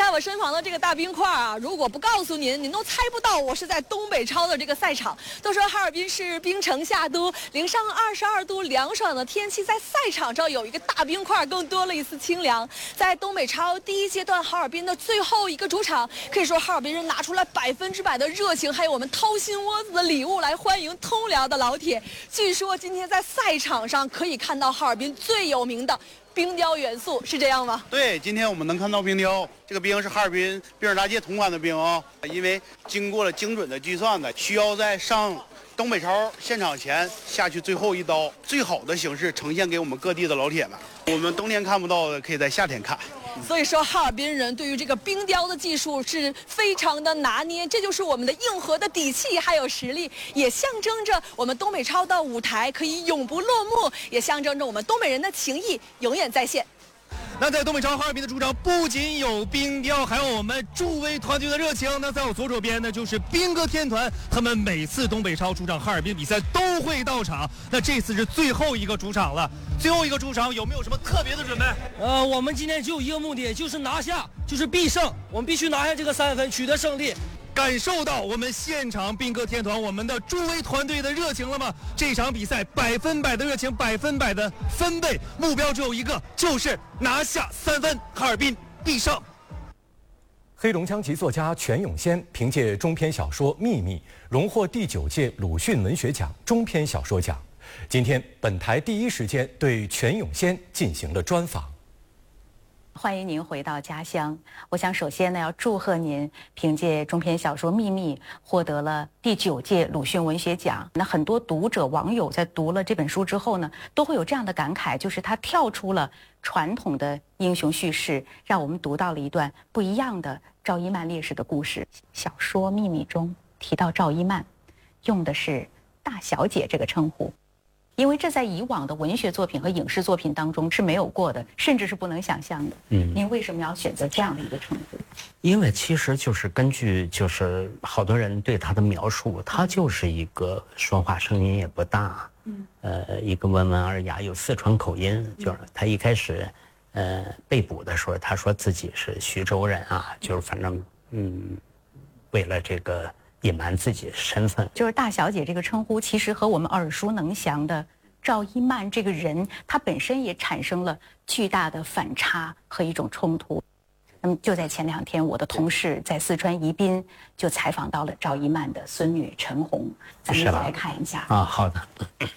在我身旁的这个大冰块啊，如果不告诉您，您都猜不到我是在东北超的这个赛场。都说哈尔滨是冰城夏都，零上22度凉爽的天气，在赛场上有一个大冰块，更多了一丝清凉。在东北超第一阶段，哈尔滨的最后一个主场，可以说哈尔滨人拿出来100%的热情，还有我们掏心窝子的礼物来欢迎通辽的老铁。据说今天在赛场上可以看到哈尔滨最有名的冰雕元素，是这样吗？ 对，今天我们能看到冰雕，这个冰是哈尔滨冰尔大街同款的冰啊，因为经过了精准的计算的，需要在上东北超现场前下去最后一刀，最好的形式呈现给我们各地的老铁们。我们冬天看不到的，可以在夏天看。 所以说，哈尔滨人对于这个冰雕的技术是非常的拿捏，这就是我们的硬核的底气还有实力，也象征着我们东北超的舞台可以永不落幕，也象征着我们东北人的情谊永远在线。 那在东北超哈尔滨的主场，不仅有冰雕，还有我们助威团队的热情。那在我左手边呢，就是兵歌天团，他们每次东北超主场哈尔滨比赛都会到场。那这次是最后一个主场了，最后一个主场有没有什么特别的准备？ 我们今天就有一个目的，就是拿下，就是必胜，我们必须拿下这个3分，取得胜利。 感受到我们现场兵歌天团我们的助威团队的热情了吗？这场比赛100%的热情，100%的分贝，目标只有一个，就是拿下3分，哈尔滨必胜。 黑龙江籍作家全永先凭借中篇小说《秘密》荣获第9届鲁迅文学奖中篇小说奖。今天本台第一时间对全永先进行了专访。 欢迎您回到家乡。我想首先呢，要祝贺您凭借中篇小说《秘密》获得了第9届鲁迅文学奖。那很多读者网友在读了这本书之后呢，都会有这样的感慨，就是它跳出了传统的英雄叙事，让我们读到了一段不一样的赵一曼烈士的故事。小说《秘密》中提到赵一曼，用的是大小姐这个称呼。因为这在以往的文学作品和影视作品当中是没有过的，甚至是不能想象的。您为什么要选择这样的一个称呼？ 因为其实就是根据就是好多人对他的描述，他就是一个说话声音也不大，一个温文尔雅，有四川口音。就是他一开始，被捕的时候，他说自己是徐州人啊，就是反正为了这个隐瞒自己的身份， 就是大小姐这个称呼，其实和我们耳熟能详的赵一曼这个人，她本身也产生了巨大的反差和一种冲突。那么就在前2天，我的同事在四川宜宾就采访到了赵一曼的孙女陈红，咱们一起来看一下啊。好的。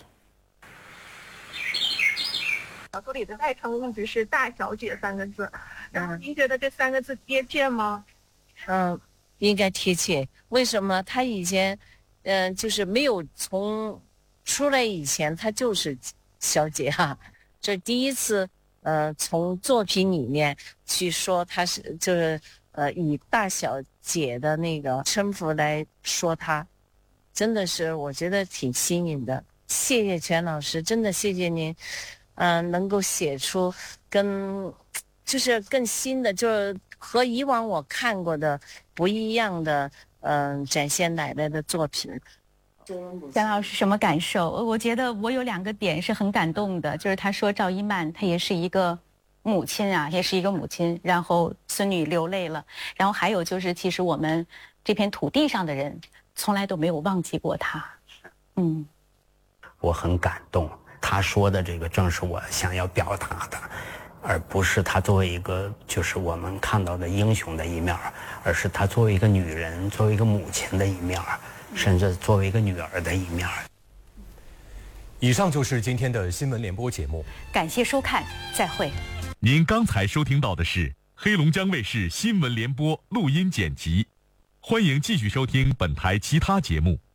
小说里的代称一直是大小姐3个字，然后您觉得这3个字贴切吗？ 应该贴切。为什么？他以前，就是没有从出来以前，他就是小姐哈。这第一次，从作品里面去说他是，就是以大小姐的那个称呼来说他，真的是我觉得挺新颖的。谢谢全老师，真的谢谢您，能够写出就是更新的，就是和以往我看过的不一样的，展现来的作品。 姜老师什么感受？我觉得我有2个点是很感动的，就是他说赵一曼她也是一个母亲啊，也是一个母亲，然后孙女流泪了，然后还有就是其实我们这片土地上的人从来都没有忘记过她。 我很感动，他说的这个正是我想要表达的。而不是她作为一个就是我们看到的英雄的一面，而是她作为一个女人，作为一个母亲的一面，甚至作为一个女儿的一面。 以上就是今天的新闻联播节目， 感谢收看，再会。 您刚才收听到的是黑龙江卫视新闻联播录音剪辑，欢迎继续收听本台其他节目。